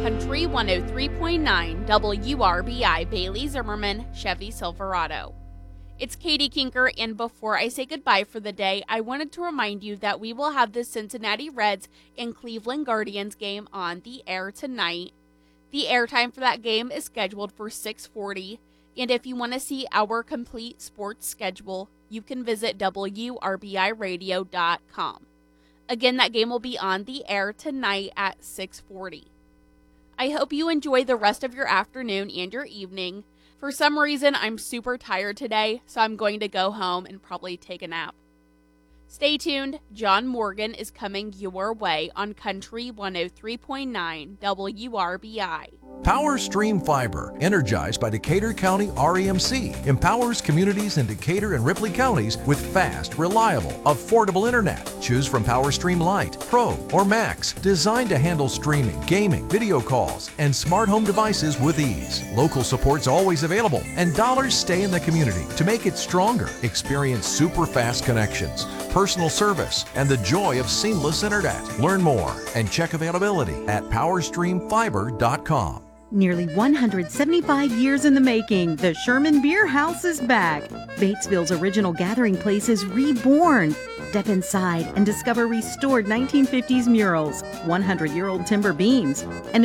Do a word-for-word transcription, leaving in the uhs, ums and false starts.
Country one oh three point nine W R B I Bailey Zimmerman Chevy Silverado. It's Katie Kinker, and before I say goodbye for the day, I wanted to remind you that we will have the Cincinnati Reds and Cleveland Guardians game on the air tonight. The airtime for that game is scheduled for six forty, and if you want to see our complete sports schedule, you can visit W R B I radio dot com. Again, that game will be on the air tonight at six forty. I hope you enjoy the rest of your afternoon and your evening. For some reason, I'm super tired today, so I'm going to go home and probably take a nap. Stay tuned. John Morgan is coming your way on Country one oh three point nine W R B I. Power Stream Fiber, energized by Decatur County R E M C, empowers communities in Decatur and Ripley counties with fast, reliable, affordable internet. Choose from Power Stream Lite, Pro, or Max, designed to handle streaming, gaming, video calls, and smart home devices with ease. Local support's always available, and dollars stay in the community to make it stronger. Experience super fast connections, personal service, and the joy of seamless internet. Learn more and check availability at power stream fiber dot com. Nearly one hundred seventy-five years in the making, the Sherman Beer House is back. Batesville's original gathering place is reborn. Step inside and discover restored nineteen fifties murals, one hundred-year-old timber beams, and